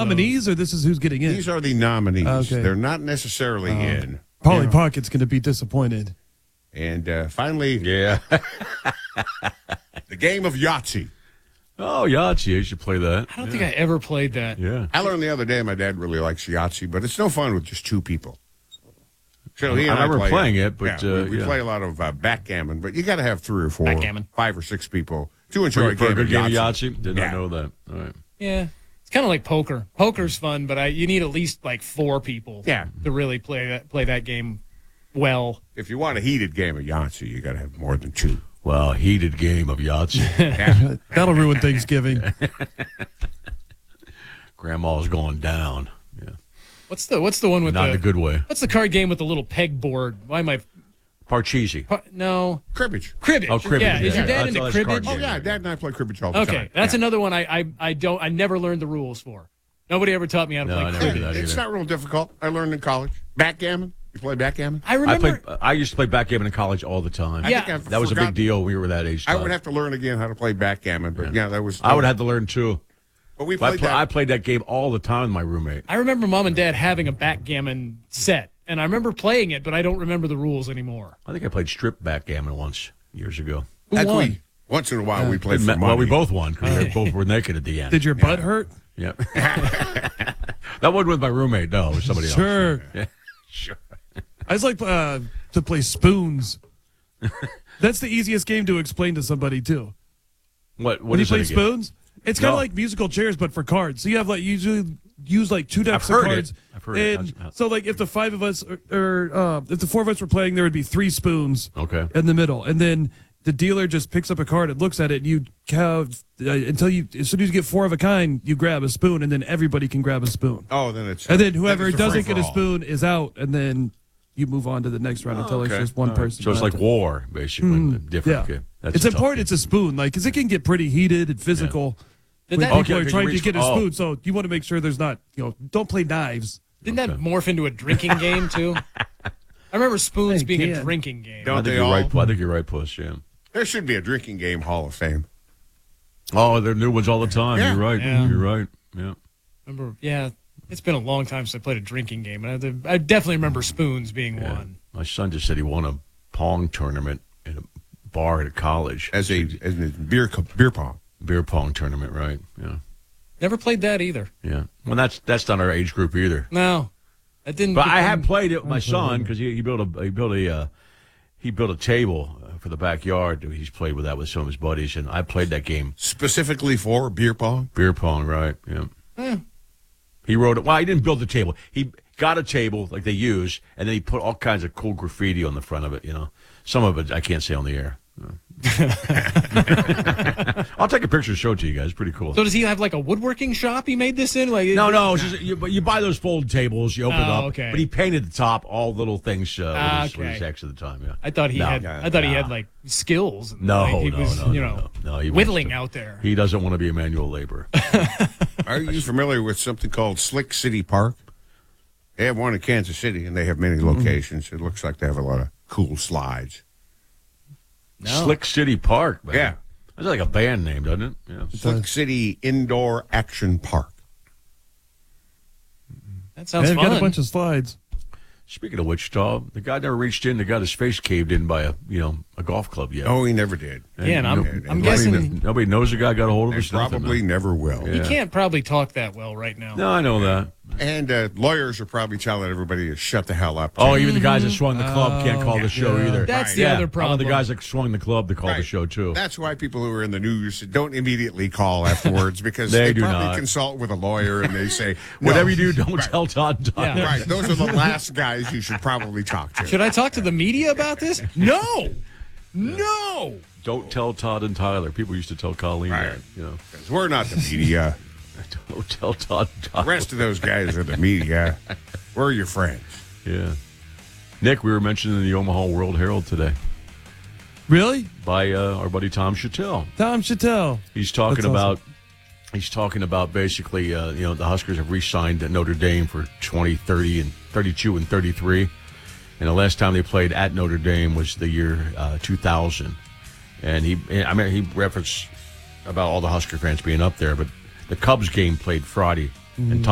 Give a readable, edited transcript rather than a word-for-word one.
nominees, or this is who's getting in? These are the nominees. Okay. They're not necessarily in. Polly Pocket's going to be disappointed. And finally, Yeah. the game of Yahtzee. Oh, Yahtzee. You should play that. I don't think I ever played that. Yeah. I learned the other day my dad really likes Yahtzee, but it's no fun with just two people. So he and I remember play playing it, but we play a lot of backgammon, but you got to have 3 or 4, Backgammon. 5 or 6 people to enjoy For a good game of Yahtzee. Yahtzee? Did not know that. All right. Yeah. It's kind of like poker. Poker's fun, but you need at least like 4 people Yeah. to really play that game well. If you want a heated game of Yahtzee, you got to have more than 2. Well, heated game of Yahtzee. That'll ruin Thanksgiving. Grandma's going down. Yeah. What's the one with Not in a good way. What's the card game with the little peg board? Why am I? Parcheesi. No. Cribbage. Cribbage. Oh, cribbage. Yeah. Is Yeah. your dad That's into all that's card cribbage? game. Oh, yeah, Dad and I play cribbage all the time. Okay, that's Yeah. another one I never learned the rules for. Nobody ever taught me how to No, I play never cribbage. did that It's either. not real difficult. I learned in college. Backgammon. You play backgammon? I remember. I used to play backgammon in college all the time. Yeah. I think I've That was a big forgotten. deal when we were that age. I Todd. would have to learn again how to play backgammon, but yeah, that was. I would have to learn too. But we But played I that. played that game all the time with my roommate. I remember Mom and Dad having a backgammon set, and I remember playing it, but I don't remember the rules anymore. I think I played strip backgammon once years ago. Who That's won? we- once in a while, we played for money. Well, we both won because we both were naked at the end. Did your butt hurt? Yeah. That wasn't with my roommate. No, it was somebody else. Sure. Yeah. Sure. I just like to play spoons. That's the easiest game to explain to somebody, too. What When you is it play again? spoons, it's kind of No. like musical chairs, but for cards. So you have usually use 2 decks I've of heard it. cards. I've heard it. And so if the 5 of us or if the 4 of us were playing, there would be 3 spoons Okay. in the middle, and then the dealer just picks up a card and looks at it. And you have until as soon as you get 4 of a kind, you grab a spoon, and then everybody can grab a spoon. Oh, then it's. And then whoever it's a doesn't get a free-for-all. spoon is out, and then you move on to the next round until okay. it's just one All right. person. So it's left. like war, basically. Different. Yeah, Okay. That's it's a tough important. game. It's a spoon, because it can get pretty heated and physical. Did When that, people Okay, are you trying to reach- get a oh. spoon, so you want to make sure there's not, don't play knives. didn't that morph into a drinking game, too? I remember spoons They being a can. drinking game. Don't I think they you're all? right. I think you're right, Puss. Yeah. There should be a drinking game Hall of Fame. Oh, there are new ones all the time. Yeah. You're right. Yeah. You're right. Yeah. Remember, yeah, it's been a long time since I played a drinking game, and I definitely remember spoons being Yeah. one. My son just said he won a pong tournament in a bar at a college. As a beer pong. Beer pong tournament, right? Yeah. Never played that either. Yeah. Well, that's not our age group either. No, that didn't. But I become- have played it with my son because he built a table for the backyard. He's played with that with some of his buddies, and I played that game. Specifically for beer pong? Beer pong, right? Yeah. He wrote it. Well, he didn't build the table. He got a table like they use, and then he put all kinds of cool graffiti on the front of it. Some of it I can't say on the air. I'll take a picture and show it to you guys. It's pretty cool. So does he have like a woodworking shop he made this in? No. It's just, you buy those fold tables, you open it up. okay. But he painted the top, all little things with okay. his ex at the time. Yeah. I thought he had. I thought he had like skills. And, No, like, he no, was, no, you no, know, no. He whittling wants out there. He doesn't want to be a manual laborer. Are you familiar with something called Slick City Park? They have one in Kansas City, and they have many locations. It looks like they have a lot of cool slides. No. Slick City Park, man. Yeah. That's like a band name, doesn't it? Yeah. Slick City Indoor Action Park. That sounds They've fun. got a bunch of slides. Speaking of Wichita, the guy never reached in. They got his face caved in by a golf club yet. Oh, he never did. Yeah, and I'm nobody guessing Nobody knows the guy got a hold of They us. nothing, probably man. never will. he can't probably talk that well right now. No, I know that. And lawyers are probably telling everybody to shut the hell up. Oh, even the guys that swung the club can't call the show yeah. either. That's Right. the Yeah, other I problem. want the guys that swung the club to call the Right. show too. That's why people who are in the news don't immediately call afterwards because They they do probably not. consult with a lawyer and they say, no. Whatever you do, don't Right. tell Todd. Todd. Yeah. Right. Those are the last guys you should probably talk to. Should I talk to the media about this? No. No. Don't tell Todd and Tyler. People used to tell Colleen Right. that. 'Cause we're not the media. Don't tell Todd and The Tyler. rest of those guys are the media. We're your friends. Yeah. Nick, we were mentioned in the Omaha World Herald today Really? by our buddy Tom Chattel. Tom Chattel. He's talking That's about. awesome. He's talking about basically, the Huskers have re-signed at Notre Dame for 2030 and 32 and 33. And the last time they played at Notre Dame was the year 2000. And he referenced about all the Husker fans being up there, but the Cubs game played Friday, and